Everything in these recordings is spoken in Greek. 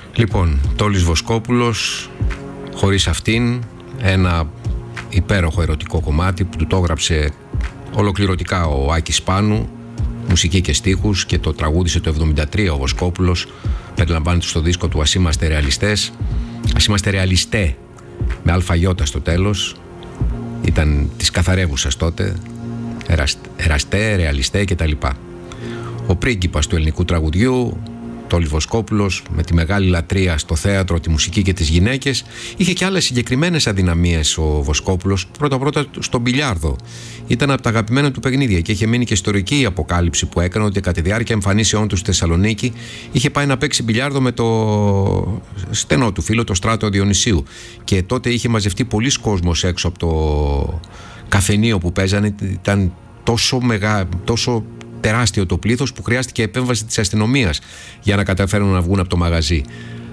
Λοιπόν, Τόλης Βοσκόπουλος, χωρίς αυτήν, ένα υπέροχο ερωτικό κομμάτι που του το έγραψε ολοκληρωτικά ο Άκης Πάνου, μουσική και στίχους, και το τραγούδισε το 1973 ο Βοσκόπουλος. Περιλαμβάνεται στο δίσκο του Ας είμαστε ρεαλιστές. Ας είμαστε ρεαλιστέ, με αλφαγιώτα στο τέλος. Ήταν της καθαρεύουσας τότε, εραστέ, ρεαλιστέ κτλ. Ο πρίγκιπας του ελληνικού τραγουδιού, Τόλης Βοσκόπουλος, με τη μεγάλη λατρεία στο θέατρο, τη μουσική και τις γυναίκες. Είχε και άλλες συγκεκριμένες αδυναμίες ο Βοσκόπουλος. Πρώτα στο μπιλιάρδο. Ήταν από τα αγαπημένα του παιχνίδια και είχε μείνει και ιστορική η αποκάλυψη που έκανε ότι κατά τη διάρκεια εμφανίσεών του στη Θεσσαλονίκη είχε πάει να παίξει μπιλιάρδο με το στενό του φίλο, το Στράτο Διονυσίου. Και τότε είχε μαζευτεί πολλοί κόσμος έξω από το καφενείο που παίζανε. Ήταν τόσο τεράστιο το πλήθος που χρειάστηκε επέμβαση της αστυνομίας για να καταφέρουν να βγουν από το μαγαζί.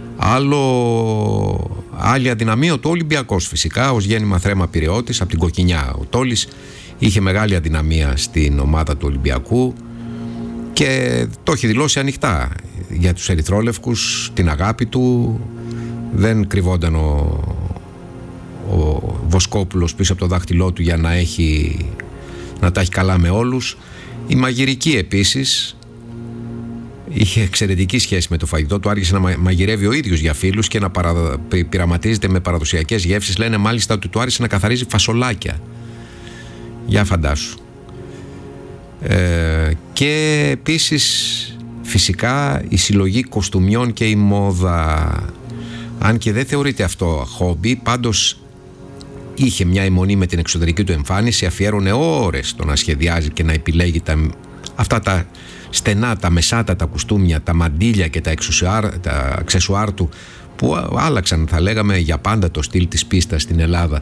Άλλη αδυναμία, το Ολυμπιακός φυσικά, ως γέννημα θρέμα Πειραιώτης, από την Κοκκινιά. Ο Τόλης είχε μεγάλη αδυναμία στην ομάδα του Ολυμπιακού και το έχει δηλώσει ανοιχτά για τους ερυθρόλευκους, την αγάπη του. Δεν κρυβόταν ο Βοσκόπουλος πίσω από το δάχτυλό του για να τα έχει καλά με όλους. Η μαγειρική επίσης, είχε εξαιρετική σχέση με το φαγητό του, άρχισε να μαγειρεύει ο ίδιος για φίλους και να πειραματίζεται με παραδοσιακές γεύσεις. Λένε μάλιστα ότι του άρεσε να καθαρίζει φασολάκια. Για φαντάσου. Και επίσης φυσικά η συλλογή κοστούμιών και η μόδα, αν και δεν θεωρείται αυτό χόμπι, πάντως είχε μια αιμονή με την εξωτερική του εμφάνιση, αφιέρωνε ώρες στο να σχεδιάζει και να επιλέγει αυτά τα στενά, τα μεσάτατα κουστούμια, τα μαντίλια και τα αξεσουάρ του, που άλλαξαν, θα λέγαμε, για πάντα το στυλ της πίστας στην Ελλάδα.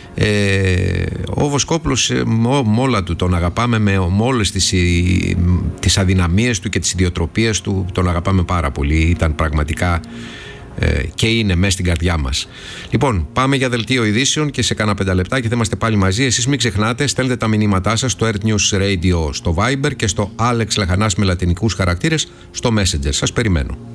Ο Βοσκόπουλος, με όλα του τον αγαπάμε, με όλες τις αδυναμίες του και τις ιδιοτροπίες του, τον αγαπάμε πάρα πολύ. Ήταν πραγματικά και είναι μέσα στην καρδιά μας. Λοιπόν, πάμε για δελτίο ειδήσεων και σε κάνα 5 λεπτά και θα είμαστε πάλι μαζί. Εσείς μην ξεχνάτε, στέλνετε τα μηνύματά σας στο Earth News Radio στο Viber και στο Alex Λαχανάς με λατινικούς χαρακτήρες στο Messenger. Σας περιμένω.